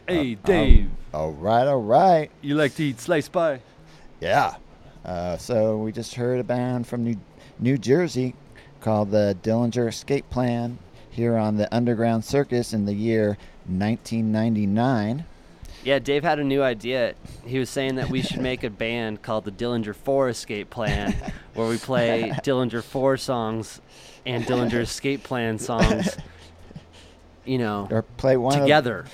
Hey, Dave. All right. You like to eat sliced pie? Yeah. So we just heard a band from New Jersey called the Dillinger Escape Plan here on the Underground Circus in the year 1999. Yeah, Dave had a new idea. He was saying that we should make a band called the Dillinger 4 Escape Plan, where we play Dillinger 4 songs and Dillinger Escape Plan songs, or play one together.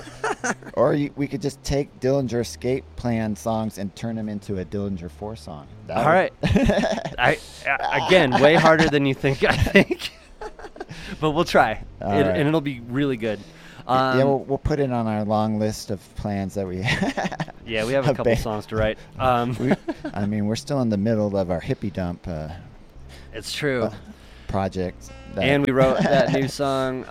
We could just take Dillinger Escape Plan songs and turn them into a Dillinger 4 song. All right. Again, way harder than you think, I think. But we'll try. And it'll be really good. We'll put it on our long list of plans that we have. Yeah, we have a couple songs to write. We're still in the middle of our hippie dump it's true. Project. And we wrote that new song,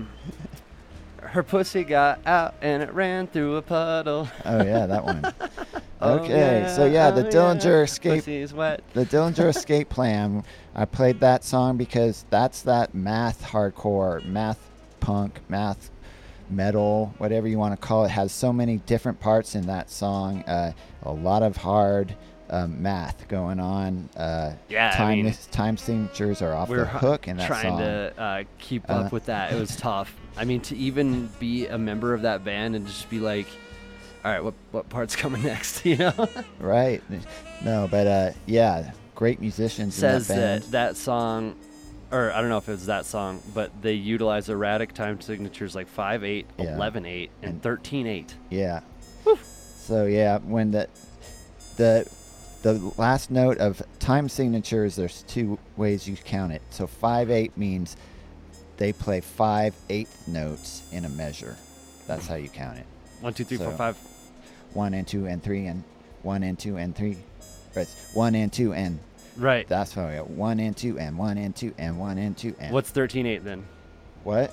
Her Pussy Got Out and It Ran Through a Puddle. Oh, yeah, that one. Okay, the Dillinger Escape. Pussy's wet. The Dillinger Escape Plan. I played that song because that's that math hardcore, math punk, math metal, whatever you want to call it, has so many different parts in that song. A lot of hard math going on. Time signatures are off the hook in that song. Trying to keep up with that. It was tough. I mean, to even be a member of that band and just be like, all right, what part's coming next, Right. No, but great musicians in that band. Says that song, or I don't know if it was that song, but they utilize erratic time signatures like 5/8, 11/8, and 13/8. Yeah. Whew. So when the last note of time signatures, there's two ways you count it. So 5/8 means they play 5/8 notes in a measure. That's how you count it. 1, 2, 3, 4, 5. 1 and 2 and 3 and 1 and 2 and 3. Right. 1 and 2 and. Right. That's how we go. 1 and 2 and 1 and 2 and 1 and 2 and. What's 13/8 then? What?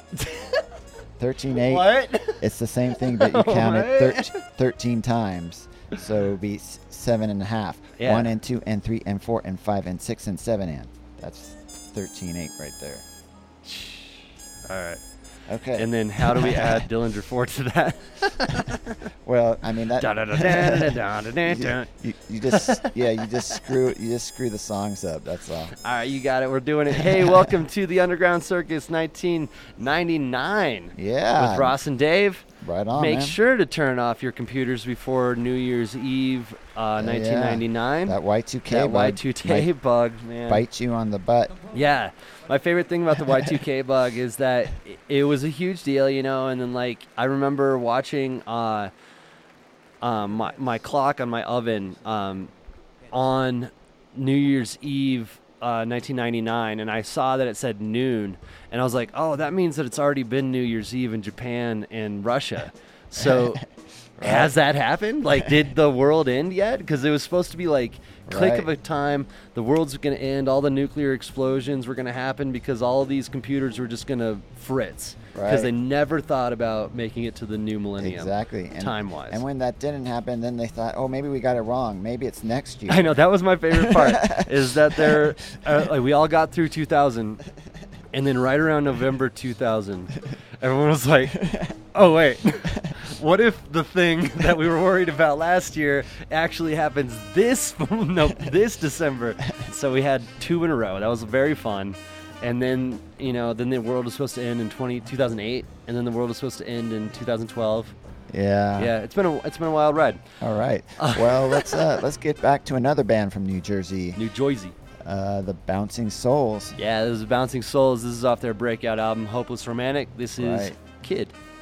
13/8. What? It's the same thing, but you count it 13 times. So it would be 7.5. Yeah. 1 and 2 and 3 and 4 and 5 and 6 and 7 and. That's 13/8 right there. All right. Okay. And then how do we add Dillinger 4 to that? Well, I mean that. You just screw the songs up. That's all. All right, you got it. We're doing it. Hey, welcome to the Underground Circus 1999. Yeah. With Ross and Dave. Right on. Make man. sure to turn off your computers before New Year's Eve, 1999. That Y2K bug, man. Bite you on the butt. Yeah. My favorite thing about the Y2K bug is that it was a huge deal, and then I remember watching my clock on my oven on New Year's Eve 1999, and I saw that it said noon, and I was like, oh, that means that it's already been New Year's Eve in Japan and Russia. So right. Has that happened? Did the world end yet? Because it was supposed to be click of a time, the world's going to end, all the nuclear explosions were going to happen because all of these computers were just going to fritz. Because they never thought about making it to the new millennium. Exactly. Time-wise. And when that didn't happen, then they thought, oh, maybe we got it wrong. Maybe it's next year. I know. That was my favorite part, is that we all got through 2000, and then right around November 2000, everyone was like, oh, wait. What if the thing that we were worried about last year actually happens this December? So we had 2 in a row. That was very fun. And then, then the world was supposed to end in 2008, and then the world was supposed to end in 2012. Yeah. Yeah, it's been a wild ride. All right. Well, let's get back to another band from New Jersey. New Jersey. The Bouncing Souls. Yeah, this is Bouncing Souls. This is off their breakout album, Hopeless Romantic. This is Kid.